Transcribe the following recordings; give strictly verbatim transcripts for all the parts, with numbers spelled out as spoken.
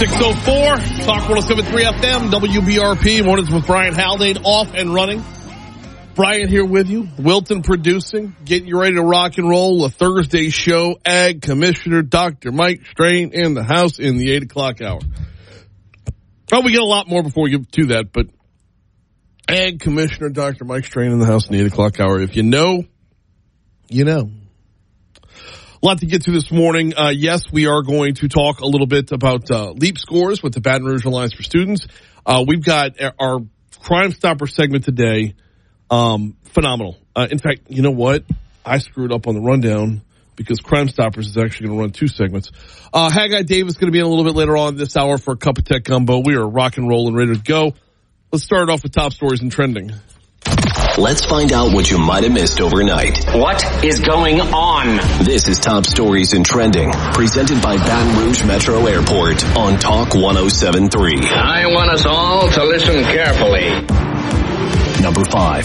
six oh four, Talk one oh seven point three F M, W B R P, mornings with Brian Haldane, off and running. Brian here with you, Wilton producing, getting you ready to rock and roll, a Thursday show, Ag Commissioner Doctor Mike Strain in the house in the eight o'clock hour. Well, we get a lot more before we get to that, but Ag Commissioner Doctor Mike Strain in the house in the eight o'clock hour. If you know, you know. A lot to get to this morning. Uh, yes, we are going to talk a little bit about uh, LEAP scores with the Baton Rouge Alliance for Students. Uh, we've got our Crime Stopper segment today. Um, phenomenal. Uh, in fact, you know what? I screwed up on the rundown because Crime Stoppers is actually going to run two segments. Uh, Haggai Davis is going to be in a little bit later on this hour for a Cup of Tech Gumbo. We are rock and rolling, ready to go. Let's start off with top stories and trending. Let's find out what you might have missed overnight. What is going on? This is Top Stories and Trending, presented by Baton Rouge Metro Airport on Talk one oh seven point three. I want us all to listen carefully. Number five.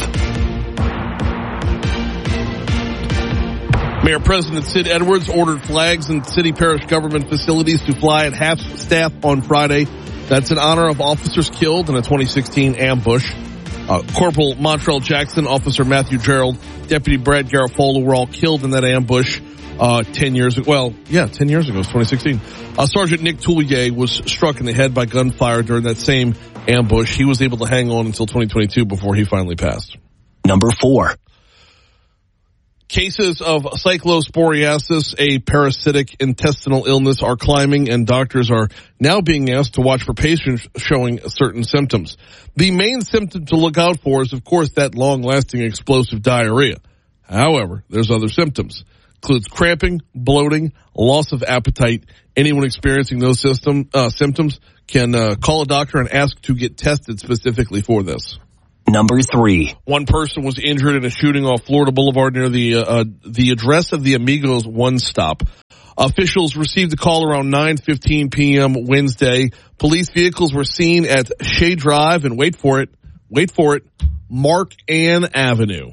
Mayor President Sid Edwards ordered flags in city parish government facilities to fly at half staff on Friday. That's in honor of officers killed in a twenty sixteen ambush. Uh, Corporal Montrell Jackson, Officer Matthew Gerald, Deputy Brad Garofalo were all killed in that ambush uh, ten years ago. Well, yeah, ten years ago. It was twenty sixteen. Uh, Sergeant Nick Toulier was struck in the head by gunfire during that same ambush. He was able to hang on until twenty twenty-two before he finally passed. Number four. Cases of cyclosporiasis, a parasitic intestinal illness, are climbing, and doctors are now being asked to watch for patients showing certain symptoms. The main symptom to look out for is, of course, that long-lasting explosive diarrhea. However, there's other symptoms. Includes cramping, bloating, loss of appetite. Anyone experiencing those system, uh, symptoms can uh, call a doctor and ask to get tested specifically for this. Number three. One person was injured in a shooting off Florida Boulevard near the uh, the address of the Amigos One Stop. Officials received a call around nine fifteen p.m. Wednesday. Police vehicles were seen at Shea Drive and wait for it, wait for it, Mark Ann Avenue.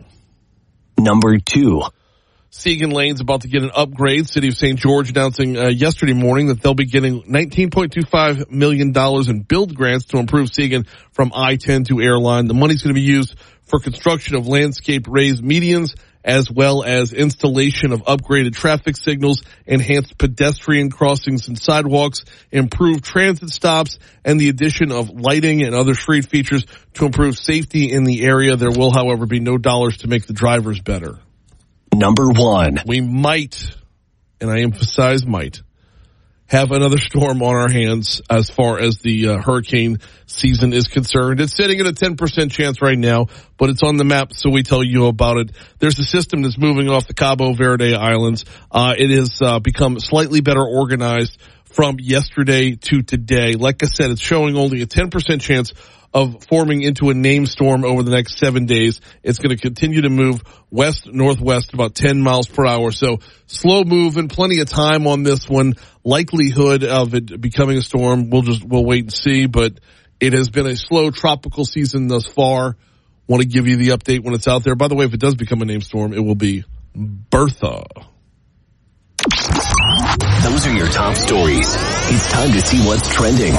Number two. Seagan Lane's about to get an upgrade. City of Saint George announcing uh, yesterday morning that they'll be getting nineteen point two five million dollars in build grants to improve Seagan from I ten to Airline. The money's going to be used for construction of landscape raised medians, as well as installation of upgraded traffic signals, enhanced pedestrian crossings and sidewalks, improved transit stops, and the addition of lighting and other street features to improve safety in the area. There will, however, be no dollars to make the drivers better. Number one. We might, and I emphasize might, have another storm on our hands as far as the uh, hurricane season is concerned. It's sitting at a ten percent chance right now, but it's on the map, so we tell you about it. There's a system that's moving off the Cabo Verde Islands. Uh, it has uh, become slightly better organized from yesterday to today. Like I said, it's showing only a ten percent chance of forming into a named storm over the next seven days. It's going to continue to move west-northwest about ten miles per hour. So slow move and plenty of time on this one. Likelihood of it becoming a storm, we'll just, we'll wait and see. But it has been a slow tropical season thus far. Want to give you the update when it's out there. By the way, if it does become a named storm, it will be Bertha. Those are your top stories. It's time to see what's trending.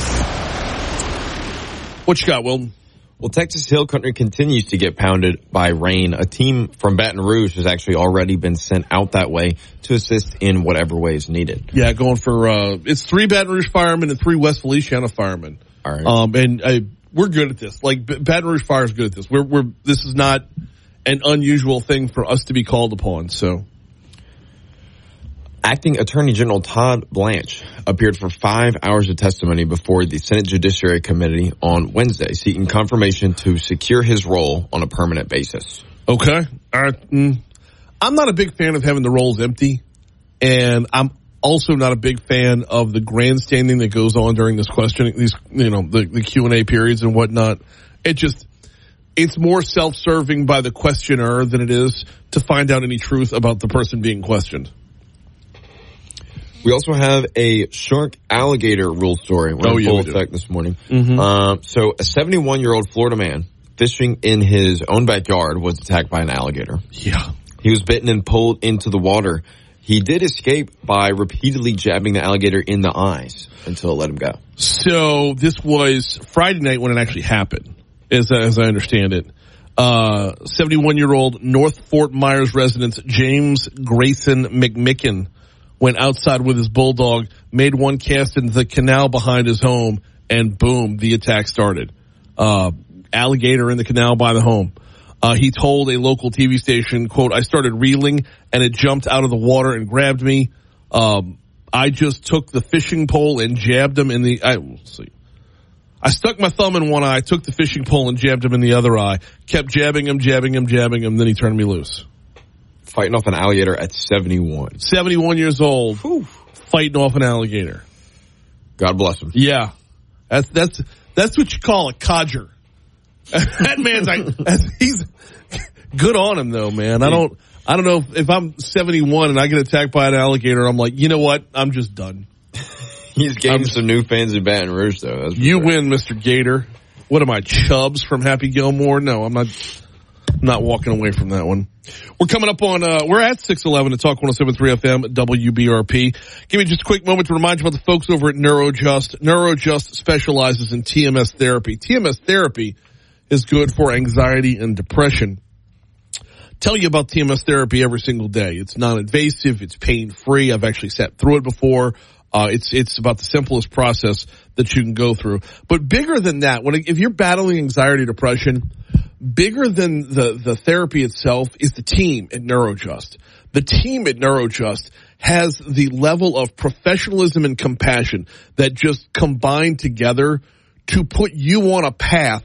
What you got, Will? Well, Texas Hill Country continues to get pounded by rain. A team from Baton Rouge has actually already been sent out that way to assist in whatever way is needed. Yeah, going for, uh, it's three Baton Rouge firemen and three West Feliciana firemen. All right. Um, and uh, we're good at this. Like, Baton Rouge Fire is good at this. We're, we're, this is not an unusual thing for us to be called upon, so. Acting Attorney General Todd Blanche appeared for five hours of testimony before the Senate Judiciary Committee on Wednesday, seeking confirmation to secure his role on a permanent basis. Okay. All right. Mm. I'm not a big fan of having the roles empty, and I'm also not a big fan of the grandstanding that goes on during this questioning, these, you know, the, the Q and A periods and whatnot. It just, it's more self-serving by the questioner than it is to find out any truth about the person being questioned. We also have a shark alligator rule story. We're oh, in yeah, full we effect this morning. Mm-hmm. Uh, so a seventy-one-year-old Florida man fishing in his own backyard was attacked by an alligator. Yeah. He was bitten and pulled into the water. He did escape by repeatedly jabbing the alligator in the eyes until it let him go. So this was Friday night when it actually happened, as, as I understand it. Uh, seventy-one-year-old North Fort Myers resident James Grayson McMicken went outside with his bulldog, made one cast into the canal behind his home, and boom, the attack started. Uh, alligator in the canal by the home. Uh, he told a local T V station, quote, I started reeling and it jumped out of the water and grabbed me. Um, I just took the fishing pole and jabbed him in the, I, let's see. I stuck my thumb in one eye, took the fishing pole and jabbed him in the other eye, kept jabbing him, jabbing him, jabbing him, then he turned me loose. Fighting off an alligator at seventy-one. seventy-one years old, Whew. Fighting off an alligator. God bless him. Yeah. That's, that's, that's what you call a codger. That man's like, he's good on him though, man. I don't, I don't know if, if I'm seventy-one and I get attacked by an alligator, I'm like, you know what? I'm just done. He's gained some new fans in Baton Rouge though. That's you sure. win, Mister Gator. What am I, Chubbs from Happy Gilmore? No, I'm not, I'm not walking away from that one. We're coming up on, uh, we're at six eleven to Talk one oh seven point three F M, W B R P. Give me just a quick moment to remind you about the folks over at NeuroJust. NeuroJust specializes in T M S therapy. T M S therapy is good for anxiety and depression. Tell you about T M S therapy every single day. It's non-invasive. It's pain-free. I've actually sat through it before. Uh, it's, it's about the simplest process that you can go through. But bigger than that, when, if you're battling anxiety, depression, bigger than the, the therapy itself is the team at NeuroJust. The team at NeuroJust has the level of professionalism and compassion that just combine together to put you on a path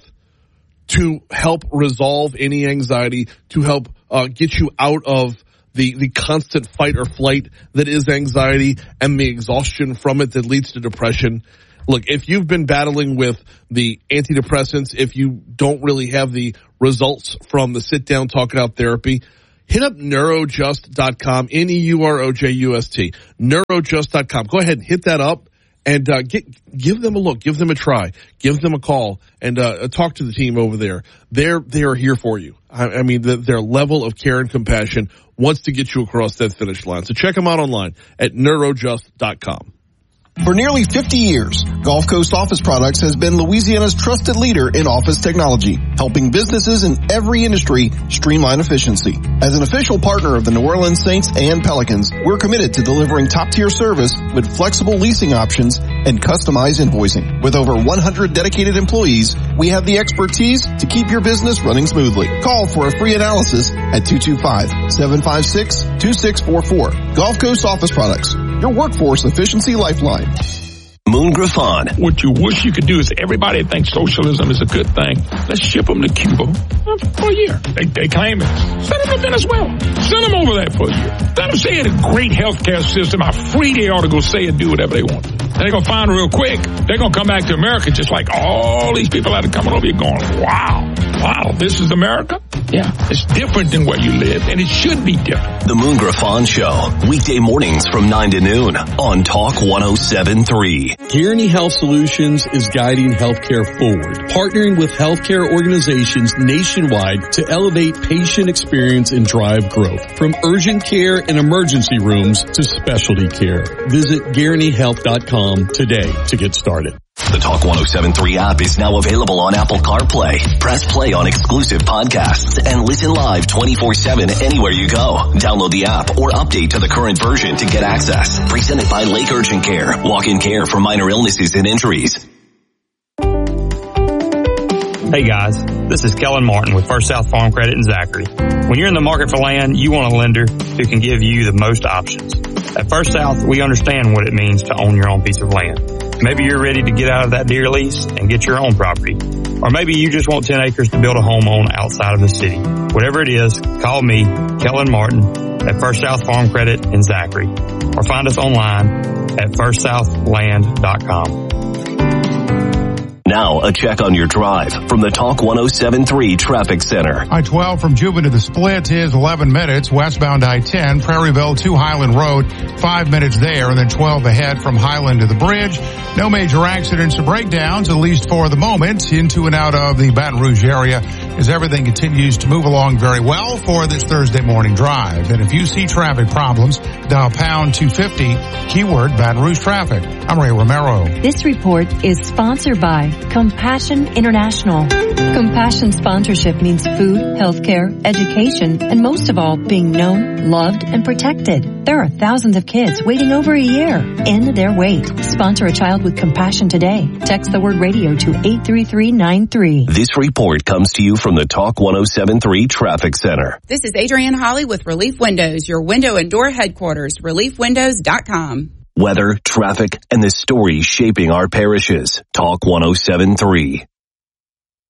to help resolve any anxiety, to help uh, get you out of the, the constant fight or flight that is anxiety and the exhaustion from it that leads to depression. Look, if you've been battling with the antidepressants, if you don't really have the results from the sit-down, talk it out therapy, hit up neurojust dot com, N E U R O J U S T, neurojust dot com. Go ahead and hit that up. And uh, get, give them a look, give them a try, give them a call, and uh, talk to the team over there. They're they are here for you. I, I mean, the, their level of care and compassion wants to get you across that finish line. So check them out online at neurojust dot com. For nearly fifty years, Gulf Coast Office Products has been Louisiana's trusted leader in office technology, helping businesses in every industry streamline efficiency. As an official partner of the New Orleans Saints and Pelicans, we're committed to delivering top-tier service with flexible leasing options and customized invoicing. With over one hundred dedicated employees, we have the expertise to keep your business running smoothly. Call for a free analysis at two two five, seven five six, two six four four. Gulf Coast Office Products, your workforce efficiency lifeline. Moon Griffon. What you wish you could do is everybody thinks socialism is a good thing. Let's ship them to Cuba for a year. They, they claim it. Send them to Venezuela. Send them over there for a year. Let them say it's a great healthcare system, how free they ought to go say and do whatever they want. They're going to find real quick, they're going to come back to America just like all these people that are coming over here going, wow, wow, this is America? Yeah, it's different than where you live, and it should be different. The Moon Griffon Show, weekday mornings from nine to noon on Talk one oh seven point three. Guaranty Health Solutions is guiding healthcare forward, partnering with healthcare organizations nationwide to elevate patient experience and drive growth. From urgent care and emergency rooms to specialty care. Visit guaranty health dot com today to get started. The Talk one oh seven point three app is now available on Apple CarPlay. Press play on exclusive podcasts and listen live twenty-four seven anywhere you go. Download the app or update to the current version to get access. Presented by Lake Urgent Care. Walk-in care for minor illnesses and injuries. Hey guys, this is Kellen Martin with First South Farm Credit in Zachary. When you're in the market for land, you want a lender who can give you the most options. At First South, we understand what it means to own your own piece of land. Maybe you're ready to get out of that deer lease and get your own property. Or maybe you just want ten acres to build a home on outside of the city. Whatever it is, call me, Kellen Martin, at First South Farm Credit in Zachary. Or find us online at first south land dot com. Now, a check on your drive from the Talk one oh seven point three Traffic Center. I twelve from Juban to the Split is eleven minutes. Westbound I ten, Prairieville to Highland Road, five minutes there, and then twelve ahead from Highland to the bridge. No major accidents or breakdowns, at least for the moment, into and out of the Baton Rouge area as everything continues to move along very well for this Thursday morning drive. And if you see traffic problems, dial pound two fifty, keyword Baton Rouge traffic. I'm Ray Romero. This report is sponsored by Compassion International. Compassion sponsorship means food, healthcare, education, and most of all, being known, loved, and protected. There are thousands of kids waiting over a year. End their wait. Sponsor a child with compassion today. Text the word radio to eight three three nine three. This report comes to you from the Talk one oh seven point three Traffic Center. This is Adrienne Holly with Relief Windows, your window and door headquarters, relief windows dot com. Weather, traffic, and the stories shaping our parishes. Talk one oh seven point three.